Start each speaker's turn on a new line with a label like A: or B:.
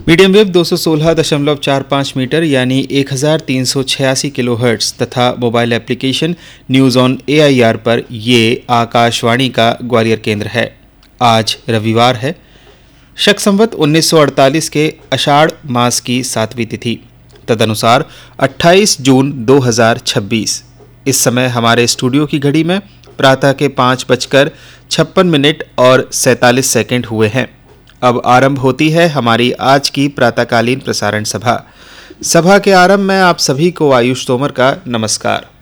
A: Medium wave 216.45 metre यानी 1386 kilohertz तथा mobile application news on AIR पर ये आकाशवाणी का ग्वालियर केंद्र है। आज रविवार है, शक संवत 1948 के आषाढ़ मास की 7वीं तिथि, तदनुसार 28 जून 2026। इस समय हमारे स्टूडियो की घड़ी में प्रातः के 5:56 और 47 सेकंड हुए हैं। अब आरंभ होती है हमारी आज की प्रातःकालीन प्रसारण सभा। सभा के आरंभ में आप सभी को आयुष तोमर का नमस्कार।